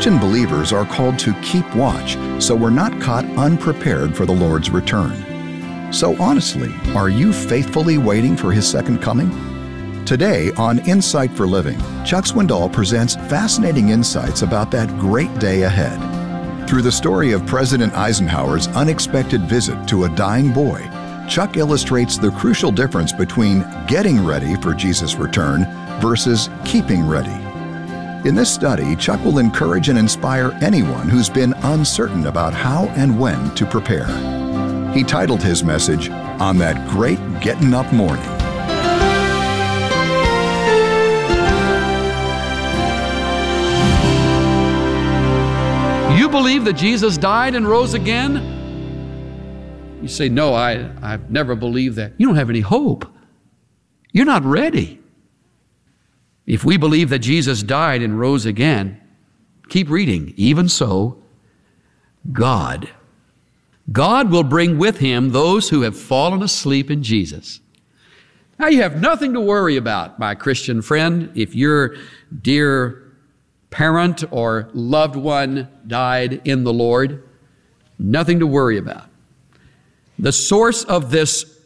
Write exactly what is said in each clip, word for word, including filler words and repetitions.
Christian believers are called to keep watch so we're not caught unprepared for the Lord's return. So honestly, are you faithfully waiting for His second coming? Today on Insight for Living, Chuck Swindoll presents fascinating insights about that great day ahead. Through the story of President Eisenhower's unexpected visit to a dying boy, Chuck illustrates the crucial difference between getting ready for Jesus' return versus keeping ready. In this study, Chuck will encourage and inspire anyone who's been uncertain about how and when to prepare. He titled his message, On That Great Gettin' Up Morning. You believe that Jesus died and rose again? You say, no, I, I've never believed that. You don't have any hope. You're not ready. If we believe that Jesus died and rose again, keep reading. Even so, God, God will bring with Him those who have fallen asleep in Jesus. Now you have nothing to worry about, my Christian friend, if your dear parent or loved one died in the Lord. Nothing to worry about. The source of this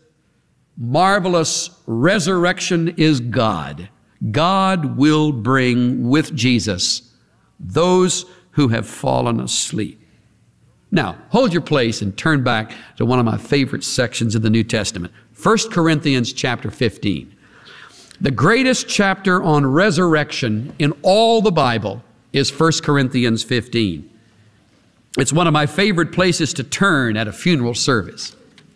marvelous resurrection is God. God will bring with Jesus those who have fallen asleep. Now, hold your place and turn back to one of my favorite sections of the New Testament, First Corinthians chapter fifteen. The greatest chapter on resurrection in all the Bible is First Corinthians fifteen. It's one of my favorite places to turn at a funeral service.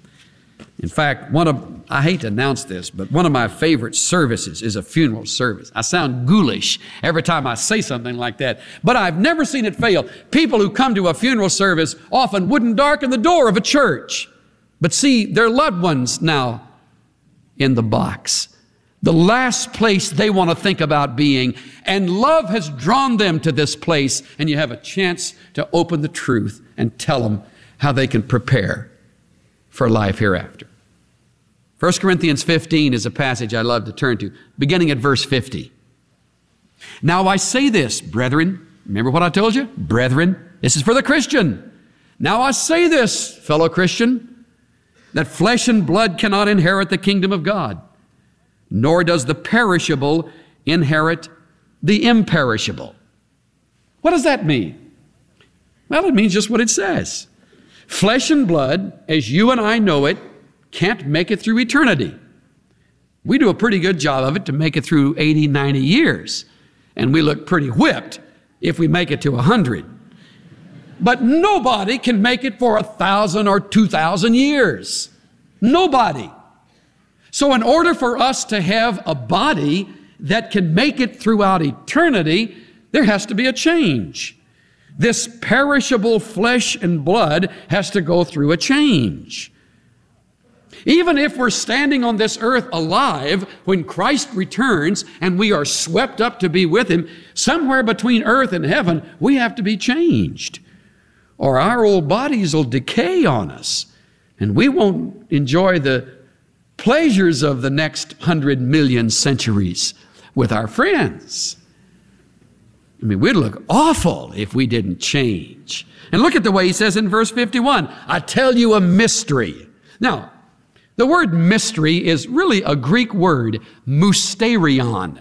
In fact, one of, I hate to announce this, but one of my favorite services is a funeral service. I sound ghoulish every time I say something like that, but I've never seen it fail. People who come to a funeral service often wouldn't darken the door of a church, but see their loved ones now in the box. The last place they want to think about being, and love has drawn them to this place, and you have a chance to open the truth and tell them how they can prepare for life hereafter. First Corinthians fifteen is a passage I love to turn to, beginning at verse fifty. Now I say this, brethren, remember what I told you? Brethren, this is for the Christian. Now I say this, fellow Christian, that flesh and blood cannot inherit the kingdom of God, nor does the perishable inherit the imperishable. What does that mean? Well, it means just what it says. Flesh and blood, as you and I know it, can't make it through eternity. We do a pretty good job of it to make it through eighty, ninety years, and we look pretty whipped if we make it to one hundred. But nobody can make it for a thousand or two thousand years. Nobody. So in order for us to have a body that can make it throughout eternity, there has to be a change. This perishable flesh and blood has to go through a change. Even if we're standing on this earth alive when Christ returns and we are swept up to be with Him, somewhere between earth and heaven, we have to be changed, or our old bodies will decay on us, and we won't enjoy the pleasures of the next hundred million centuries with our friends. I mean, we'd look awful if we didn't change. And look at the way he says in verse fifty-one, I tell you a mystery. Now, the word mystery is really a Greek word, mysterion.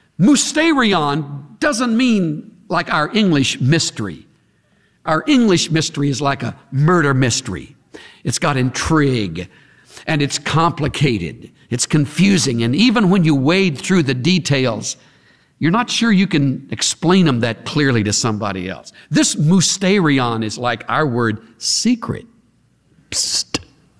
Mysterion doesn't mean like our English mystery. Our English mystery is like a murder mystery. It's got intrigue, and it's complicated. It's confusing, and even when you wade through the details, you're not sure you can explain them that clearly to somebody else. This mysterion is like our word secret. Psst.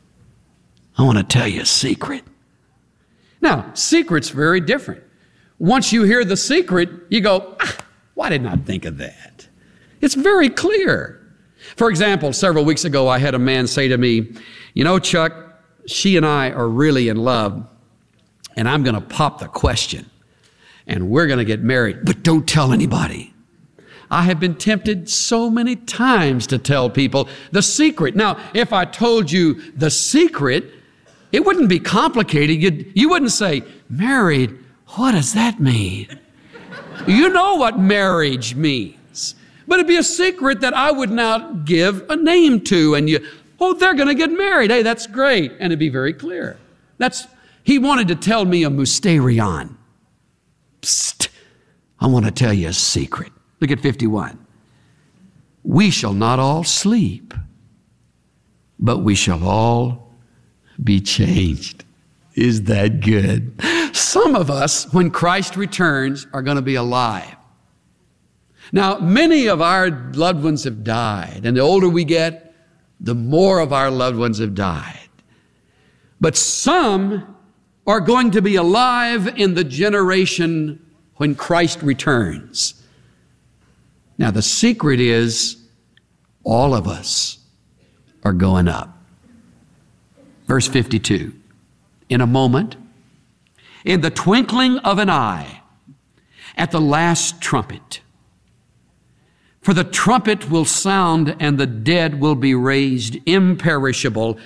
I want to tell you a secret. Now, secret's very different. Once you hear the secret, you go, ah, why didn't I think of that? It's very clear. For example, several weeks ago, I had a man say to me, you know, Chuck, she and I are really in love, and I'm going to pop the question, and we're going to get married, but don't tell anybody. I have been tempted so many times to tell people the secret. Now, if I told you the secret, it wouldn't be complicated. You'd, you wouldn't say, married, what does that mean? You know what marriage means. But it'd be a secret that I would not give a name to. And you, oh, they're going to get married. Hey, that's great. And it'd be very clear. That's, he wanted to tell me a mysterion. Psst, I want to tell you a secret. Look at fifty-one. We shall not all sleep, but we shall all be changed. Is that good? Some of us, when Christ returns, are going to be alive. Now, many of our loved ones have died, and the older we get, the more of our loved ones have died. But some are going to be alive in the generation when Christ returns. Now, the secret is all of us are going up. Verse fifty-two, in a moment, in the twinkling of an eye, at the last trumpet, for the trumpet will sound and the dead will be raised imperishable.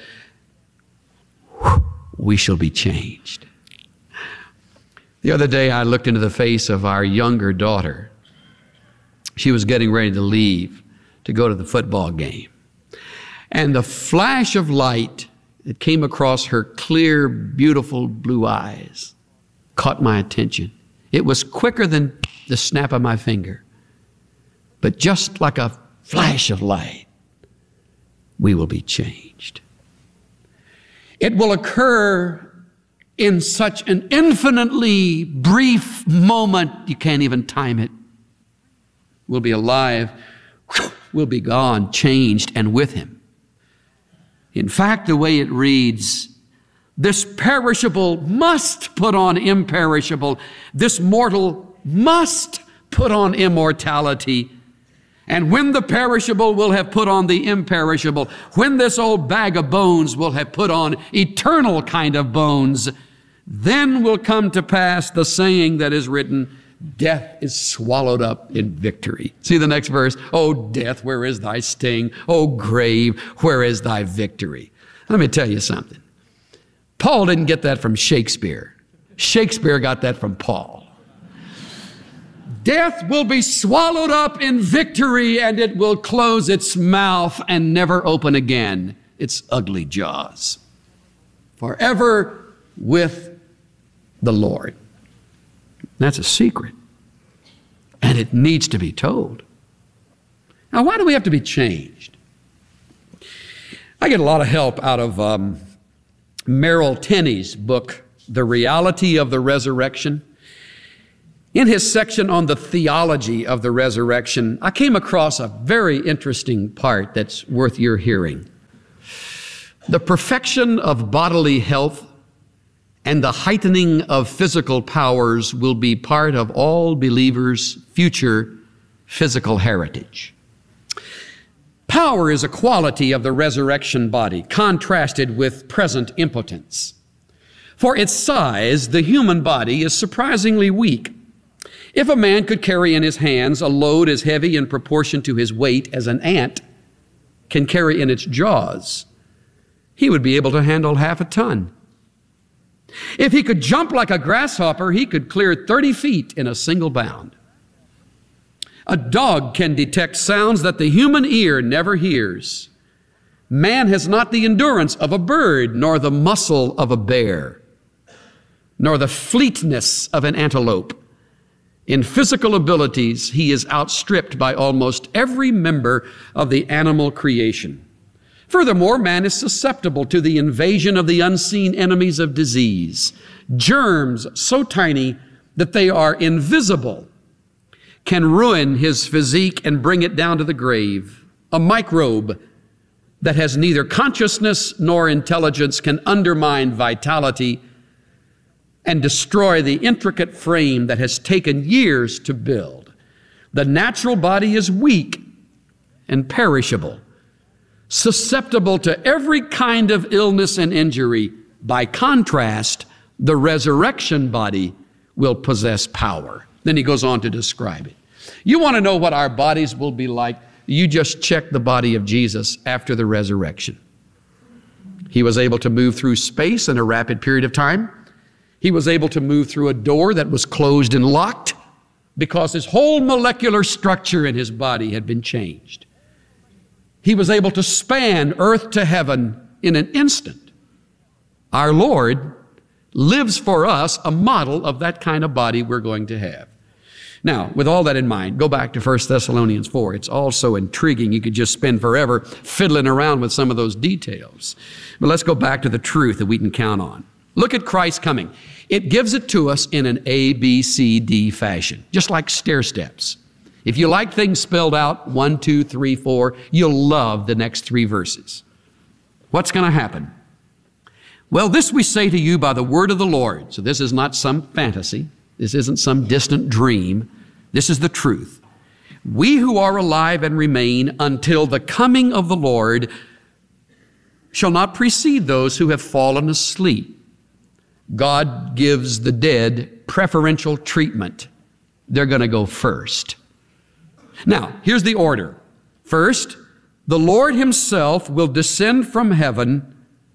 We shall be changed. The other day I looked into the face of our younger daughter. She was getting ready to leave to go to the football game. And the flash of light that came across her clear, beautiful blue eyes caught my attention. It was quicker than the snap of my finger. But just like a flash of light, we will be changed. It will occur in such an infinitely brief moment, you can't even time it. We'll be alive, we'll be gone, changed, and with Him. In fact, the way it reads, this perishable must put on imperishable. This mortal must put on immortality. And when the perishable will have put on the imperishable, when this old bag of bones will have put on eternal kind of bones, then will come to pass the saying that is written, death is swallowed up in victory. See the next verse? Oh, death, where is thy sting? Oh, grave, where is thy victory? Let me tell you something. Paul didn't get that from Shakespeare. Shakespeare got that from Paul. Death will be swallowed up in victory, and it will close its mouth and never open again its ugly jaws. Forever with the Lord. That's a secret. And it needs to be told. Now, why do we have to be changed? I get a lot of help out of um, Merrill Tenney's book, The Reality of the Resurrection. In his section on the theology of the resurrection, I came across a very interesting part that's worth your hearing. The perfection of bodily health and the heightening of physical powers will be part of all believers' future physical heritage. Power is a quality of the resurrection body, contrasted with present impotence. For its size, the human body is surprisingly weak. If a man could carry in his hands a load as heavy in proportion to his weight as an ant can carry in its jaws, he would be able to handle half a ton. If he could jump like a grasshopper, he could clear thirty feet in a single bound. A dog can detect sounds that the human ear never hears. Man has not the endurance of a bird, nor the muscle of a bear, nor the fleetness of an antelope. In physical abilities, he is outstripped by almost every member of the animal creation. Furthermore, man is susceptible to the invasion of the unseen enemies of disease. Germs so tiny that they are invisible can ruin his physique and bring it down to the grave. A microbe that has neither consciousness nor intelligence can undermine vitality and destroy the intricate frame that has taken years to build. The natural body is weak and perishable, susceptible to every kind of illness and injury. By contrast, the resurrection body will possess power. Then he goes on to describe it. You want to know what our bodies will be like? You just check the body of Jesus after the resurrection. He was able to move through space in a rapid period of time. He was able to move through a door that was closed and locked. because his whole molecular structure in his body had been changed. He was able to span earth to heaven in an instant. Our Lord lives for us a model of that kind of body we're going to have. Now, with all that in mind, go back to First Thessalonians four. It's all so intriguing. You could just spend forever fiddling around with some of those details. But let's go back to the truth that we can count on. Look at Christ coming. It gives it to us in an A, B, C, D fashion, just like stair steps. If you like things spelled out, one, two, three, four, you'll love the next three verses. What's going to happen? Well, this we say to you by the word of the Lord. So this is not some fantasy. This isn't some distant dream. This is the truth. We who are alive and remain until the coming of the Lord shall not precede those who have fallen asleep. God gives the dead preferential treatment. They're going to go first. Now, here's the order. First, the Lord himself will descend from heaven.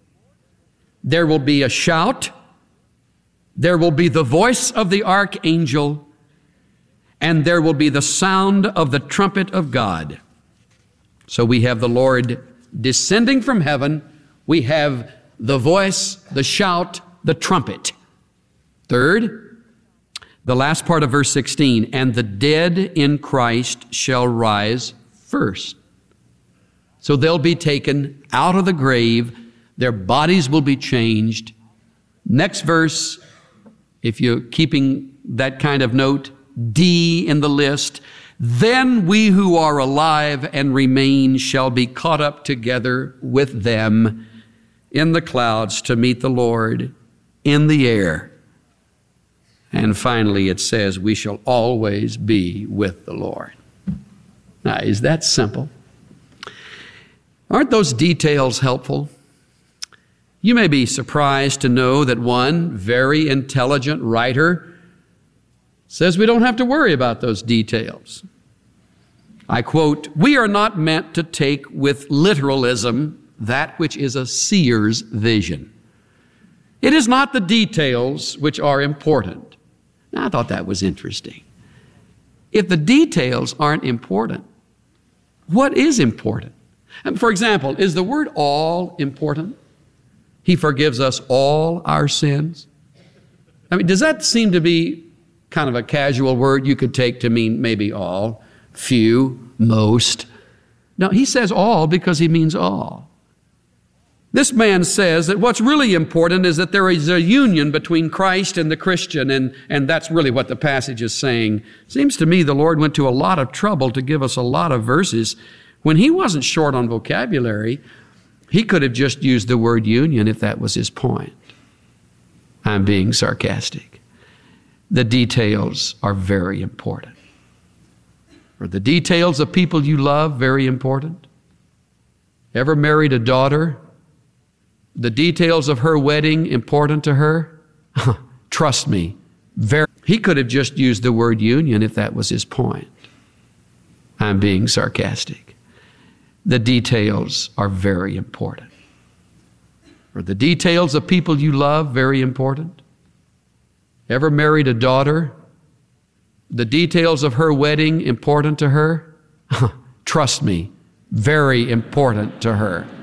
There will be a shout. There will be the voice of the archangel, and there will be the sound of the trumpet of God. So we have the Lord descending from heaven. We have the voice, the shout, the trumpet. Third, the last part of verse sixteen, and the dead in Christ shall rise first. So they'll be taken out of the grave. Their bodies will be changed. Next verse, if you're keeping that kind of note, D in the list, then we who are alive and remain shall be caught up together with them in the clouds to meet the Lord in the air. And finally it says, we shall always be with the Lord. Now, is that simple? Aren't those details helpful? You may be surprised to know that one very intelligent writer says we don't have to worry about those details. I quote, "We are not meant to take with literalism that which is a seer's vision. It is not the details which are important." Now, I thought that was interesting. If the details aren't important, what is important? And for example, is the word all important? He forgives us all our sins. I mean, does that seem to be kind of a casual word you could take to mean maybe all, few, most? No, he says all because he means all. This man says that what's really important is that there is a union between Christ and the Christian, and, and that's really what the passage is saying. Seems to me the Lord went to a lot of trouble to give us a lot of verses. When he wasn't short on vocabulary, he could have just used the word union if that was his point. I'm being sarcastic. The details are very important. Are the details of people you love very important? Ever married a daughter? The details of her wedding important to her? Trust me, very. He could have just used the word union if that was his point. I'm being sarcastic. The details are very important. Are the details of people you love very important? Ever married a daughter? The details of her wedding important to her? Trust me, very important to her.